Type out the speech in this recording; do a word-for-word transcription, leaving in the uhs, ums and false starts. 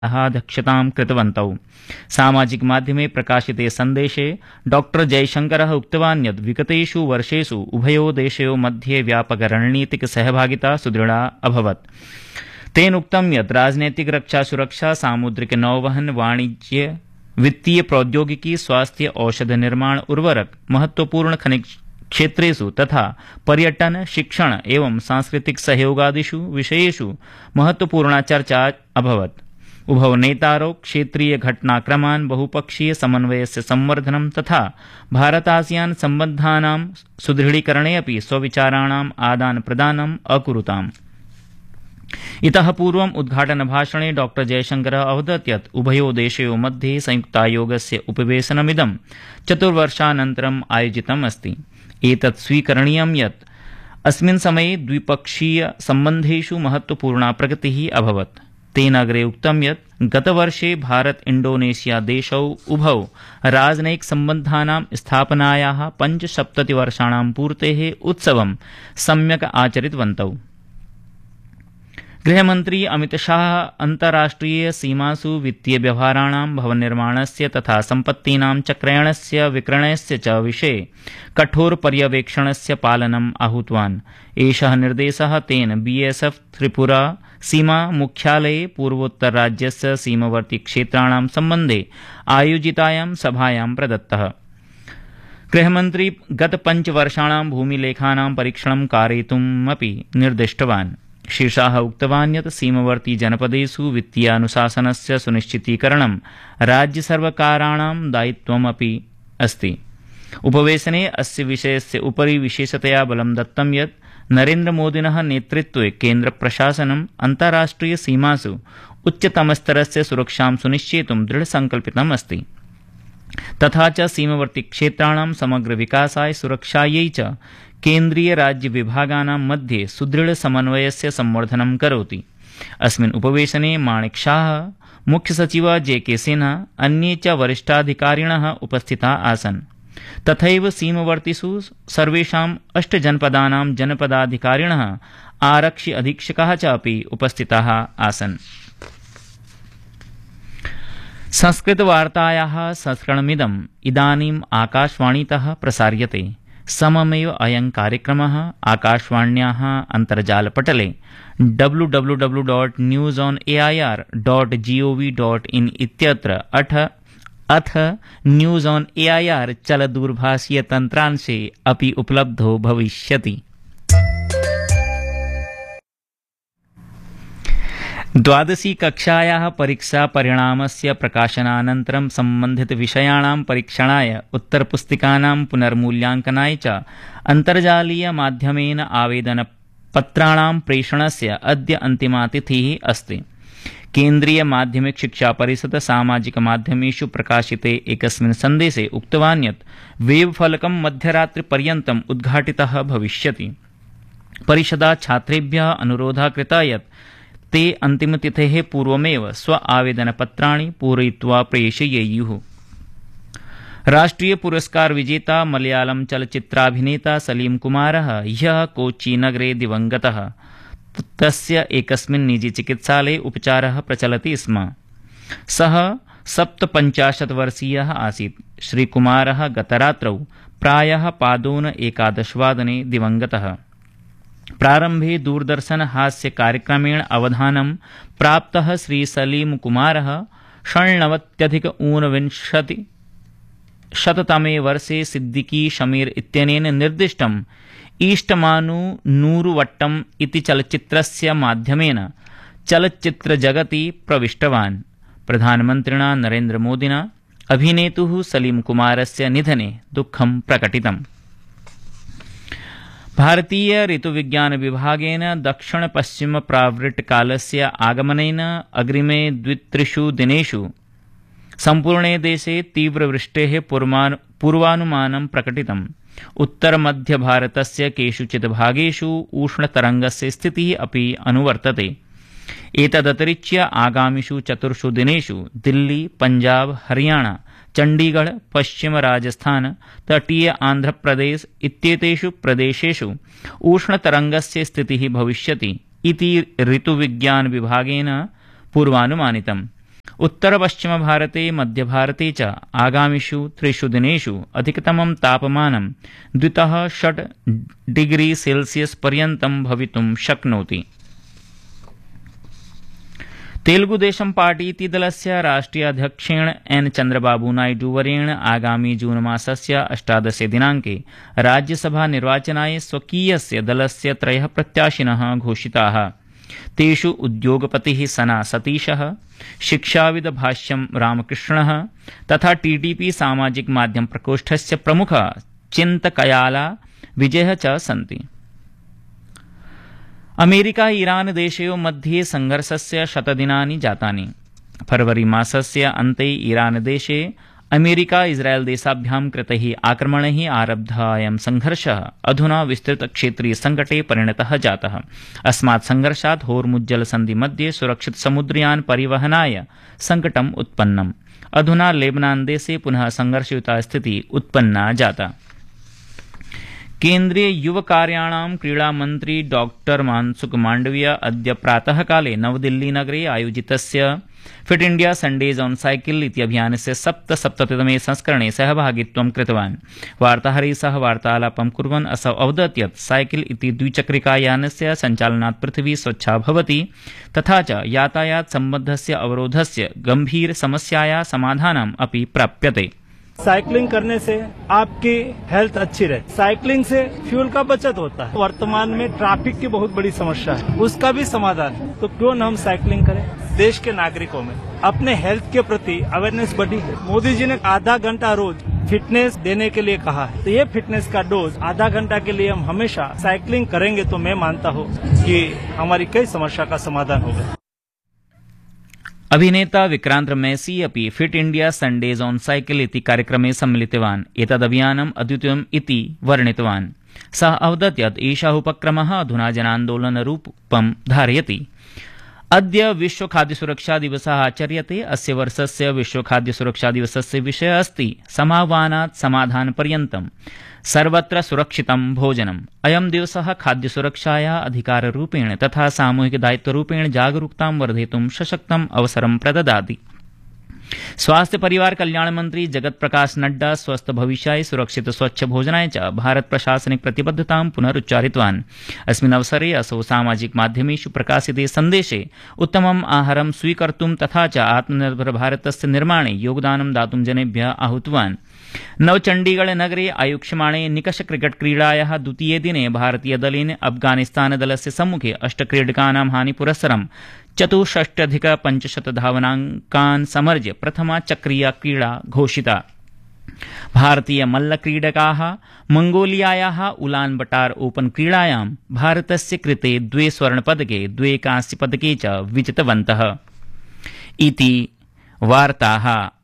अध्यक्षतां कृतवन्तौ। सामाजिक माध्यमे प्रकाशिते सन्देशे डॉक्टर जयशंकरः उक्तवान् यत् विगतेषु वर्षेषु उभयोः देशयोः मध्ये व्यापक रणनीतिक सहभागिता सुदृढा अभवत्। तेन उक्तं यत् राजनैतिक रक्षा सुरक्षा सामुद्रिक नौवहन वाणिज्य वित्तीय प्रौद्योगिकी स्वास्थ्य औषध निर्माण उर्वरक महत्वपूर्ण खनिज क्षेत्रेषु तथा पर्यटन शिक्षण एवं सांस्कृतिक सहयोगादिषु विषयेषु महत्वपूर्णा चर्चा अभवत्। उभौ नेतारौ क्षेत्रीय घटनाक्रमान् बहुपक्षीय समन्वयस्य संवर्धनं तथा भारत-आसियान सम्बन्धानां सुदृढीकरणे अपि स्वविचाराणाम् आदानप्रदानम् अकुरुताम्। इतः पूर्वम् उद्घाटन भाषणे डॉक्टर जयशंकरः अवदत् यत् उभयोः देशयोः मध्ये संयुक्तायोगस्य उपवेशनमिदं चतुर्वर्षानन्तरम् आयोजितम् अस्ति। एतत् स्वीकरणीयं यत् अस्मिन् समये द्विपक्षीय सम्बन्धेषु महत्वपूर्णा प्रगतिः अभवत्। तेन अग्रे उक्तं यत् गतवर्षे भारत इंडोनेशिया देशौ उभौ राजनयिक सम्बन्धानां स्थापनायाः पञ्चसप्ततिवर्षाणां पूर्तेः उत्सवं सम्यक् आचरितवन्तौ। गृहमन्त्री अमित शाह अन्ताराष्ट्रिय सीमासु वित्तीय व्यवहाराणां भवननिर्माणस्य तथा सम्पत्तीनां चक्रयणस्य विक्रयणस्य च विषये कठोर पर्यवेक्षणस्य पालनम् आहूतवान्। एषः निर्देशः तेन बीएसएफ त्रिपुरा सीमा मुख्यालये पूर्वोत्तरराज्यस्य सीमवर्ती क्षेत्राणां सम्बन्धे आयोजितायां सभायां प्रदत्तः। गृहमन्त्री गत पञ्चवर्षाणां भूमिलेखानां परीक्षणं कारयितुमपि निर्दिष्टवान्। श्री शाह उक्तवान् यत् सीमवर्ती जनपदेषु वित्तीयानुशासनस्य सुनिश्चितीकरणं राज्यसर्वकाराणां दायित्वमपि अस्ति। उपवेशने अस्य विषयस्य उपरि विशेषतया बलं दत्तं यत् नरेन्द्रमोदिनः नेतृत्वे केन्द्रप्रशासनम् अन्ताराष्ट्रिय सीमासु उच्चतमस्तरस्य सुरक्षां सुनिश्चेतुं दृढसंकल्पितम् अस्ति तथा च सीमवर्ती क्षेत्राणां समग्र विकासाय सुरक्षायै च केन्द्रीय राज्य विभागानां मध्ये सुदृढ समन्वयस्य संवर्धनं करोति। अस्मिन् उपवेशने माणिक शाह, मुख्य सचिव जे के सिन्हा, अन्ये च वरिष्ठाधिकारिणः उपस्थिताः आसन्। तथैव सीमवर्तिषु सर्वेषाम् अष्ट जनपदानां जनपदाधिकारिणः आरक्षि अधीक्षकाः च अपि उपस्थिताः आसन्। संस्कृतवार्तायाः संस्करणमिदम् इदानीम् आकाशवाणीतः प्रसार्यते। सममेव अयं कार्यक्रमः आकाशवाण्याः अन्तर्जालपटले W W W dot news on A I R dot gov dot in इत्यत्र अथ अथ news on A I R चलदूरभाषीय तन्त्रांशे अपि उपलब्धो भविष्यति। द्वादशी कक्षायाः परीक्षा परिणामस्य प्रकाशनानन्तरं सम्बन्धित विषयाणां परीक्षणाय उत्तरपुस्तिकानां पुनर्मूल्यांकनाय च अन्तर्जालीय माध्यमेन आवेदनपत्राणां प्रेषणस्य अद्य अन्तिमा तिथिः अस्ति। केन्द्रीय माध्यमिक शिक्षा परिषद सामाजिक माध्यमेषु प्रकाशिते एकस्मिन् सन्देशे उक्तवान् यत् वेब फलकं मध्यरात्रिपर्यन्तम् उद्घाटितः भविष्यति। परिषदा छात्रेभ्यः अनुरोधः कृतः यत् ते अन्तिमतिथेः पूर्वमेव स्व आवेदनपत्राणि पूरयित्वा प्रेषयेयुः। राष्ट्रीय पुरस्कार विजेता मलयालम चलच्चित्राभिनेता सलीम कुमारः ह्यः कोच्चि नगरे दिवङ्गतः। तस्य एकस्मिन् निजी चिकित्सालये उपचारः प्रचलति स्म। सः सप्तपञ्चाशत् वर्षीयः आसीत्। श्रीकुमारः गतरात्रौ प्रायः पादोन एकादशवादने दिवङ्गतः। प्रारम्भे दूरदर्शन हास्य कार्यक्रमेण अवधानं प्राप्तः श्री सलीम कुमारः षण्णवत्यधिक ऊनविंशति शततमे वर्षे सिद्दीकी शमीर इत्यनेन निर्दिष्टम् ईष्टमानु नूरुवट्टम् इति चलच्चित्रस्य माध्यमेन चलच्चित्रजगति प्रविष्टवान्। प्रधानमन्त्रिणा नरेन्द्रमोदिना अभिनेतुः सलीम कुमारस्य निधने दुःखं प्रकटितम्। भारतीय ऋतुविज्ञान विभागेन दक्षिण पश्चिम प्रावृट् कालस्य आगमनेन अग्रिमे द्वित्रिषु दिनेषु सम्पूर्णे देशे तीव्रवृष्टेः पूर्वानुमानं प्रकटितम्। उत्तरमध्यभारतस्य केषुचित् भागेषु उष्णतरङ्गस्य स्थितिः अपि अनुवर्तते। एतदतिरिच्य आगामिषु चतुर्षु दिनेषु दिल्ली, पंजाब, हरियाणा, चण्डीगढ़, पश्चिम राजस्थान, तटीय आन्ध्रप्रदेश इत्येतेषु प्रदेशेषु उष्णतरङ्गस्य स्थितिः भविष्यति इति ऋतुविज्ञान विभागेन पूर्वानुमानितम्। उत्तरपश्चिमभारते मध्यभारते च आगामिषु त्रिषु दिनेषु अधिकतमं तापमानं द्वितः षट् डिग्री सेल्सियस् पर्यन्तं भवितुं शक्नोति। तेलुगुदेशम पार्टी इति दलस्य राष्ट्रीय अध्यक्षेण एन चंद्रबाबू नायडू वर्येण आगामी जून मासस्य अष्टादशे दिनाङ्के राज्यसभा निर्वाचनाय स्वकीयस्य दलस्य त्रयः प्रत्याशिनः घोषिताः। तेषु उद्योगपतिः सना सतीशः, शिक्षाविद भाष्यं रामकृष्णः तथा टीडीपी सामाजिक माध्यम प्रकोष्ठस्य प्रमुखः चिन्तकयाला विजयः च सन्ति। अमेरिका ईरान देशयोः मध्ये संघर्षस्य शतदिनानि जातानि। फरवरी मासस्य अन्ते ईरान देशे अमेरिका इस्राएल देशाभ्यां कृतैः आक्रमणैः आरब्धः अयं संघर्षः अधुना विस्तृतक्षेत्रीय संकटे परिणतः जातः। अस्मात् संघर्षात् होर्मुज्जलसन्धि मध्ये सुरक्षित समुद्रयान परिवहनाय संकटम् उत्पन्नम्। अधुना लेबनान देशे पुनः संघर्षयुता स्थितिः उत्पन्ना जाता। केन्द्रीय युवकार्याणां क्रीडामन्त्री डॉक्टर मानसुख मांडविय अद्य प्रातःकाले नवदिल्लीनगरे आयोजितस्य fit India Sundays on cycle इति अभियानस्य सप्तसप्ततितमे संस्करणे सहभागित्वं कृतवान्। वार्ताहरैः सह वार्तालापं कुर्वन् असौ अवदत् यत् साइकिल इति द्विचक्रिकायानस्य सञ्चालनात् पृथिवी स्वच्छा भवति तथा च यातायात सम्बद्धस्य अवरोधस्य गंभीर समस्याया समाधानम् अपि प्राप्यते। साइकिलिंग करने से आपकी हेल्थ अच्छी रहती। साइकिलिंग से फ्यूल का बचत होता है। वर्तमान में ट्रैफिक की बहुत बड़ी समस्या है, उसका भी समाधान है। तो क्यों न हम साइकिलिंग करें। देश के नागरिकों में अपने हेल्थ के प्रति अवेयरनेस बढ़ी है। मोदी जी ने आधा घंटा रोज फिटनेस देने के लिए कहा है, तो ये फिटनेस का डोज आधा घंटा के लिए हम हमेशा साइकिलिंग करेंगे तो मैं मानता हूँ कि हमारी कई समस्या का समाधान होगा। अभिनेता विक्रांत मैसी अपि fit India Sundays on cycle इति कार्यक्रमे सम्मिलितवान्। एतदभियानम् अद्वितीयम् इति वर्णितवान्। सः अवदत् यत् एषः उपक्रमः अधुना जनान्दोलनरूपं धारयति। अद्य विश्व खाद्य सुरक्षा दिवसः आचर्यते। अस्य वर्षस्य विश्व खाद्य सुरक्षा दिवसस्य विषयः अस्ति समाह्वानात् समाधानपर्यन्तं सर्वत्र सुरक्षितं भोजनम्। अयं दिवसः खाद्य सुरक्षायाः अधिकाररूपेण तथा सामूहिक दायित्वरूपेण जागरूकतां वर्धयितुं सशक्तम् अवसरं प्रददाति। स्वास्थ्य परिवार कल्याण मंत्री जगत प्रकाश नड्डा स्वस्थ भविष्याय सुरक्षित स्वच्छ भोजनाय च भारत प्रशासनिक प्रतिबद्धतां पुनरुच्चारितवान्। अस्मिन् अवसरे असौ सामाजिक माध्यमेषु प्रकाशिते सन्देशे उत्तमम् आहारं स्वीकर्तुं तथा च आत्मनिर्भर भारतस्य निर्माणे योगदानं दातुं जनेभ्यः आहूतवान्। नवचण्डीगढ़ नगरे आयोक्ष्यमाणे निकष क्रिकेट क्रीडायाः द्वितीये दिने भारतीय दलेन अफगानिस्तान दलस्य सम्मुखे अष्ट क्रीडकानां हानिपुरस्सरं चतुष्षष्ट्यधिक पञ्चशत धावनाङ्कान् समर्ज्य प्रथमा चक्रीया क्रीडा घोषिता। भारतीय मल्लक्रीडकाः मंगोलियायाः उलान बटार ओपन क्रीडायां भारतस्य कृते द्वे स्वर्णपदके द्वे कांस्यपदके च विजितवन्तः। इति वार्ताः।